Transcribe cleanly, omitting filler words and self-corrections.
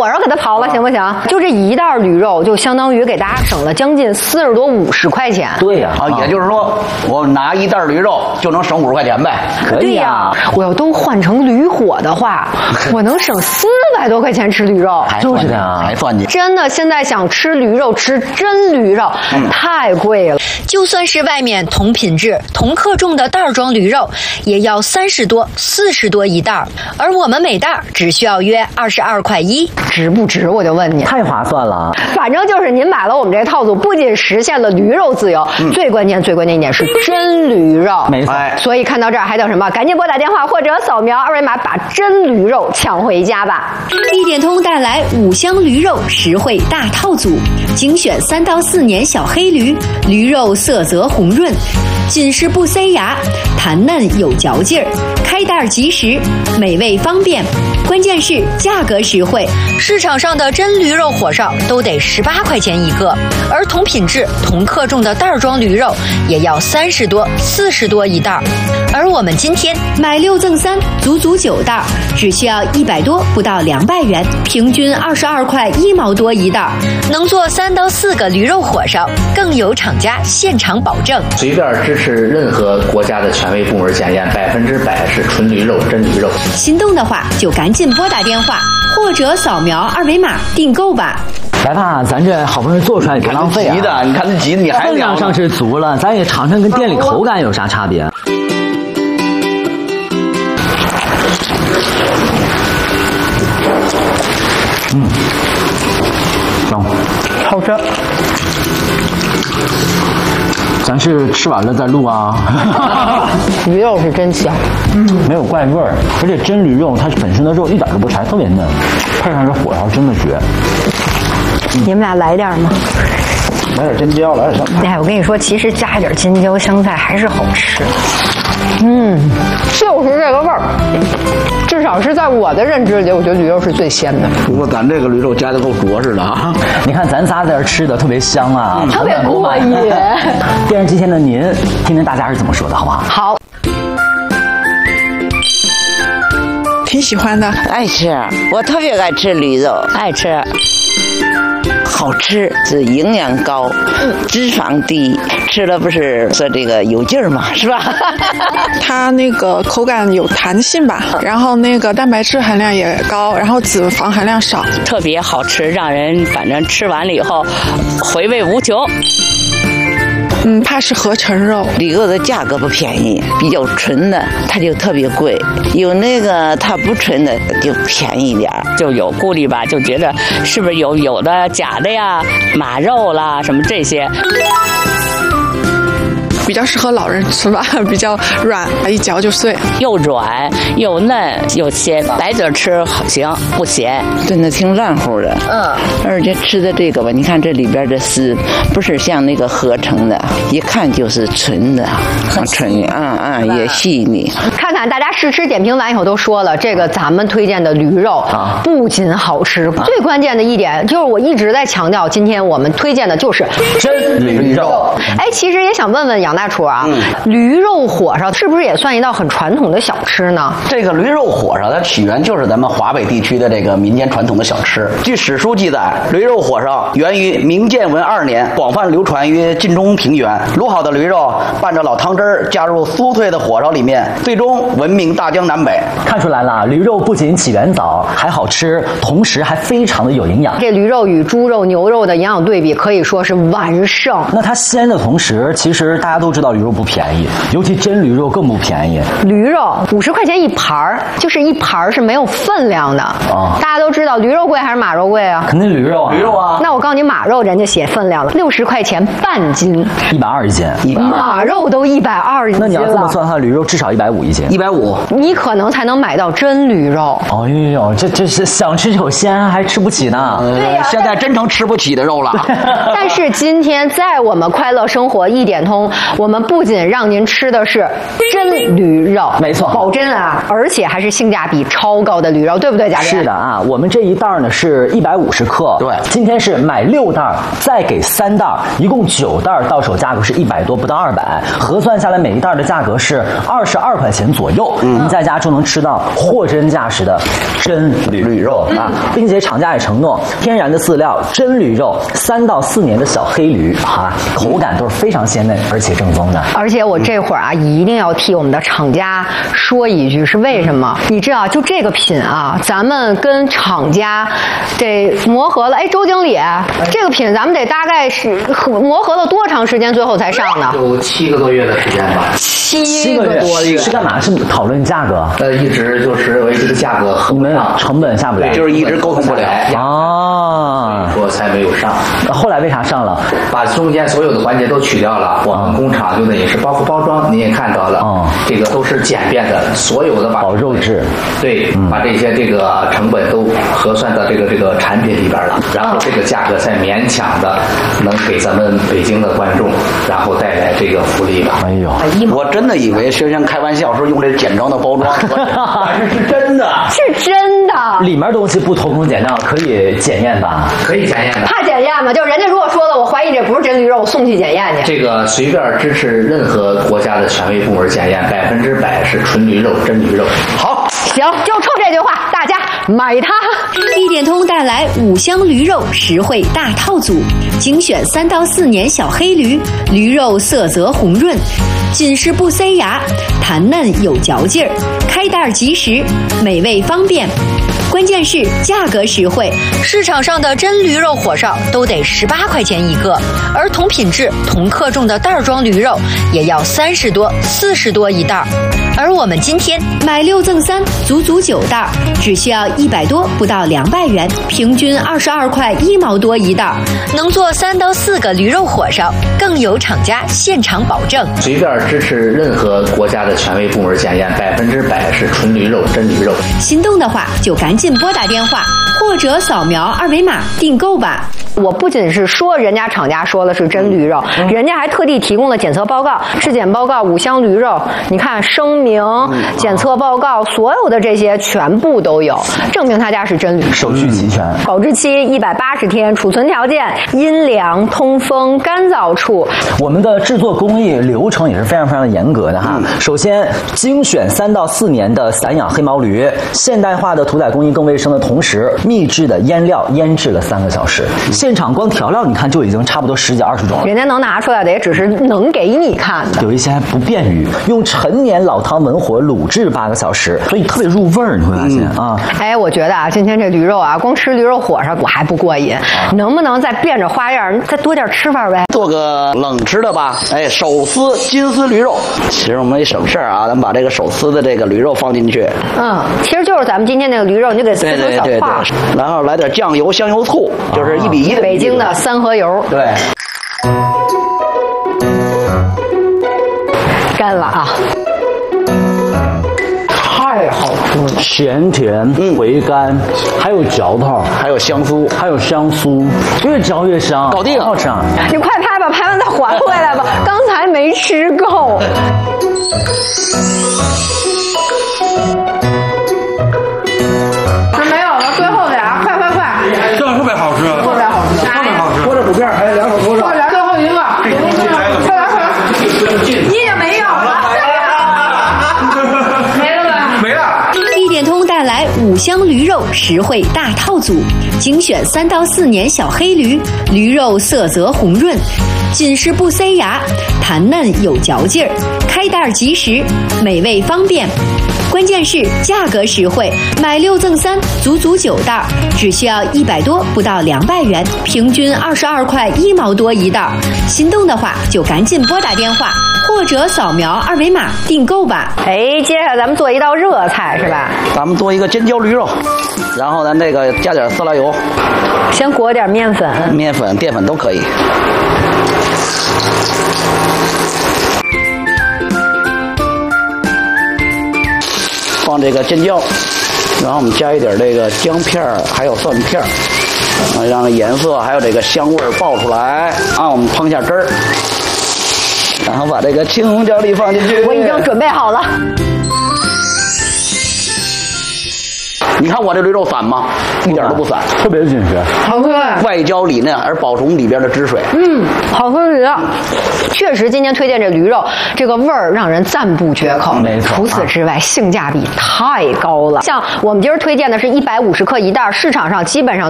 火烧给它刨了，行不行？就这一袋驴肉，就相当于给大家省了将近40多50块钱。 对呀， 也就是说，我拿一袋驴肉就能省50块钱呗？ 可以呀。 我要都换成驴火的话，我能省400多块钱吃驴肉。 就是这样， 还算计。 真的，现在想吃驴肉，吃真驴肉，太贵了。 就算是外面同品质、同克重的袋装驴肉，也要30多、40多一袋，而我们每袋只需要约22块1， 值不值？我就问你， 太划算了。 反正就是您买了我们这套组，不仅实现了驴肉自由，最关键一点是真驴肉， 没错。 所以看到这儿还等什么？赶紧拨打电话或者扫描2维码，把真驴肉抢回家吧！ 一点通带来5箱驴肉实惠大套组，精选3到4年小黑驴，驴肉色泽红润，紧实不塞牙，弹嫩有嚼劲儿，开袋即食，美味方便，关键是价格实惠。市场上的真驴肉火烧都得18块钱一个，而同品质、同克重的袋装驴肉也要30多、40多一袋。而我们今天买6赠3，足足9袋，只需要100多不到200元，平均22块1毛多一袋，能做3到4个驴肉火烧，更有厂家现场保证。 随便支持任何国家的权威部门检验，100%是纯驴肉、真驴肉。 心动的话就赶紧拨打电话或者扫描2维码订购吧。 来吧，咱这好不容易做出来，别浪费啊！ 急的，你看这急的，你还分量上是足了，咱也尝尝跟店里口感有啥差别。行， 好吃。 咱是吃完了再录啊。 驴肉是真香， 没有怪味儿，而且真驴肉它本身的肉一点都不柴，特别嫩，配上这火烧真的绝。 你们俩来点吗？ 来点尖椒，来点香菜。 哎，我跟你说，其实加一点尖椒、香菜还是好吃。就是这个味儿，至少是在我的认知里，我觉得驴肉是最鲜的。 不过咱这个驴肉加的够着实的啊！ 你看咱仨在这吃的特别香啊， 特别过瘾。 电视机前的您，听听大家是怎么说的，好不好？ 好。 挺喜欢的， 爱吃，我特别爱吃驴肉， 爱吃。 好吃，是营养高，脂肪低，吃了不是说这个有劲儿嘛，是吧？ 它那个口感有弹性吧，然后那个蛋白质含量也高，然后脂肪含量少， 特别好吃，让人反正吃完了以后回味无穷。 它是合成肉， 驴肉的价格不便宜，比较纯的它就特别贵，有那个它不纯的就便宜点儿， 就有顾虑吧，就觉得是不是有的假的呀，马肉啦什么这些。 比较适合老人吃吧，比较软，一嚼就碎， 又软又嫩又鲜，白嘴吃行不咸， 真的挺软乎的。而且吃的这个吧，你看这里边的丝不是像那个合成的，一看就是纯的，纯也细腻。 看看大家试吃点评完以后都说了，这个咱们推荐的驴肉不仅好吃，最关键的一点就是我一直在强调，今天我们推荐的就是真驴肉。 哎，其实也想问问杨大厨啊，驴肉火烧是不是也算一道很传统的小吃呢？ 这个驴肉火烧它起源就是咱们华北地区的这个民间传统的小吃。据史书记载，驴肉火烧源于明建文2年，广泛流传于晋中平原。卤好的驴肉拌着老汤汁儿，加入酥脆的火烧里面，最终闻名大江南北。 看出来了，驴肉不仅起源早，还好吃，同时还非常的有营养。 这驴肉与猪肉、牛肉的营养对比可以说是完胜。 那它鲜的同时，其实大家都知道驴肉不便宜，尤其真驴肉更不便宜。 驴肉50块钱一盘儿，就是一盘儿是没有分量的。大家都知道驴肉贵还是马肉贵啊？ 肯定驴肉啊。 驴肉啊。 那我告诉你，马肉人家写分量了，60块钱半斤 ，120一斤。 马肉都120一斤了。 那你要这么算的话，驴肉至少150一斤。 150， 你可能才能买到真驴肉。 哎呦，这是想吃有鲜还吃不起呢。 对呀， 现在真成吃不起的肉了。 但是今天在我们快乐生活1点通我们不仅让您吃的是真驴肉， 没错， 保真啊，而且还是性价比超高的驴肉，对不对，嘉宾？ 是的啊，我们这一袋呢是150克， 对， 今天是买6袋，再给3袋，一共9袋，到手价格是100多，不到200，核算下来每一袋的价格是22块钱左右，您在家就能吃到货真价实的真驴肉啊，并且厂家也承诺天然的饲料，真驴肉，3到4年的小黑驴啊，口感都是非常鲜嫩而且正宗的。 而且我这会儿啊，一定要替我们的厂家说一句，是为什么？你知道，就这个品啊，咱们跟厂家这磨合了，哎，周经理，这个品咱们得大概是磨合了多长时间，最后才上呢？ 有7个多月的时间吧。 7个多月是干嘛？是讨论价格？ 一直就是为这个价格你们成本下不来， 就是一直沟通不了啊， 我才没有上。 后来为啥上了？ 把中间所有的环节都取掉了，我们工厂就等于是包括包装，您也看到了，这个都是简便的，所有的把保肉质， 对，把这些这个成本都核算到这个产品里边了，然后这个价格才勉强的能给咱们北京的观众，然后带来这个福利吧。 哎呦， 我真的以为轩轩开玩笑说用这简装的包装，但是是真的， 是真的。 里面东西不偷工减料，可以检验吧？ 可以检验的。 怕检验吗？就人家如果说了，我怀疑这不是真驴肉，我送去检验去。 这个随便支持任何国家的权威部门检验，100%是纯驴肉，真驴肉。 好， 行，就冲这句话，大家买它。 一点通带来5箱驴肉实惠大套组，精选3到4年小黑驴，驴肉色泽红润，紧实不塞牙，弹嫩有嚼劲儿，开袋即食，美味方便。关键是价格实惠，市场上的真驴肉火烧都得18块钱一个，而同品质、同克重的袋装驴肉也要30多、40多一袋。而我们今天买6赠3，足足9袋，只需要100多，不到200元，平均22块1毛多一袋，能做3到4个驴肉火烧，更有厂家现场保证。 随便支持任何国家的权威部门检验，100%是纯驴肉，真驴肉。 心动的话就赶紧拨打电话或者扫描2维码订购吧。 我不仅是说人家厂家说了是真驴肉，人家还特地提供了检测报告、质检报告、5箱驴肉，你看声明、检测报告，所有的这些全部都有，证明他家是真驴， 手续齐全， 保质期180天，储存条件阴凉、通风、干燥处。 我们的制作工艺流程也是非常非常的严格的哈。首先，精选3到4年的散养黑毛驴，现代化的屠宰工艺更卫生的同时，秘制的腌料腌制了3个小时。现场光调料你看就已经差不多10几20种了， 人家能拿出来的也只是能给你看的， 有一些还不便于用陈年老汤文火卤制8个小时，所以特别入味儿。你会发现啊， 哎，我觉得啊，今天这驴肉啊，光吃驴肉火烧我还不过瘾，能不能再变着花样，再多点吃法呗？ 做个冷吃的吧，哎，手撕金丝驴肉。其实我们也省事儿啊，咱们把这个手撕的这个驴肉放进去， 其实就是咱们今天那个驴肉，你就给撕成小块， 然后来点酱油、香油、醋，就是1比1的。 北京的3合油， 对， 干了啊！太好吃了， 咸甜回甘，还有嚼头， 还有香酥， 还有香酥，越嚼越香， 搞定， 好吃啊！ 你快拍吧，拍完再还回来吧，刚才没吃够。 没有了，最后俩，快！ 这特别好吃， 特别好吃， 特别好吃。 锅子补片还有2口锅子，最后一个，快来！你也没有了，没了吧？ 没了。 一点通带来5箱驴肉实惠大套组，精选3到4年小黑驴，驴肉色泽红润，紧实不塞牙，弹嫩有嚼劲儿，开袋即食，美味方便。关键是价格实惠，买6赠3，足足9袋，只需要100多，不到200元，平均22块1毛多一袋。心动的话就赶紧拨打电话或者扫描2维码订购吧。 哎，接下来咱们做一道热菜是吧？ 咱们做一个尖椒驴肉，然后咱这个加点色拉油， 先裹点面粉， 淀粉都可以。放这个尖椒，然后我们加一点这个姜片还有蒜片让颜色还有这个香味爆出来啊！我们烹一下汁儿， 然后把这个青红椒粒放进去。 我已经准备好了。 你看我这驴肉散吗？一点都不散， 特别紧实， 好喝。 外焦里嫩而保充里边的汁水。 好喝极了。确实，今天推荐这驴肉，这个味儿让人赞不绝口。 没错。 除此之外，性价比太高了。像我们今儿推荐的是150克一袋，市场上基本上